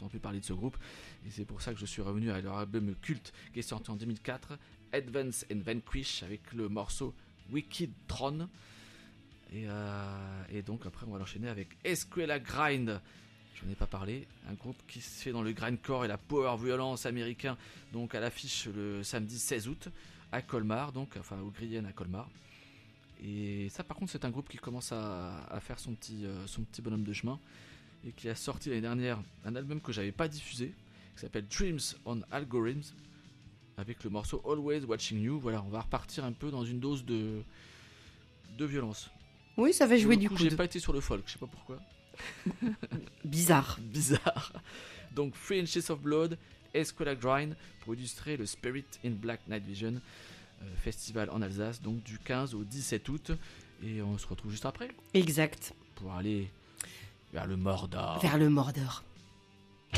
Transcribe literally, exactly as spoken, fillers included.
entendu parler de ce groupe, et c'est pour ça que je suis revenu à leur album culte qui est sorti en deux mille quatre, Advance and Vanquish, avec le morceau Wicked Throne. Et, euh, et donc après on va l'enchaîner avec Escuela Grind. Je n'en ai pas parlé, un groupe qui se fait dans le grindcore et la power violence américain, donc à l'affiche le samedi seize août à Colmar, donc enfin au Grien à Colmar. Et ça par contre c'est un groupe qui commence à, à faire son petit, euh, son petit bonhomme de chemin et qui a sorti l'année dernière un album que j'avais pas diffusé qui s'appelle Dreams on Algorithms avec le morceau Always Watching You. Voilà, on va repartir un peu dans une dose de, de violence. Oui, ça va jouer du du coup, coup. J'ai De... pas été sur le folk, je sais pas pourquoi. Bizarre. Bizarre. Donc Three Inches of Blood, Escuela Grind pour illustrer le Spirit in Black Night Vision euh, festival en Alsace, donc du quinze au dix-sept août, et on se retrouve juste après Exact. pour aller vers le Mordor. Vers le Mordor.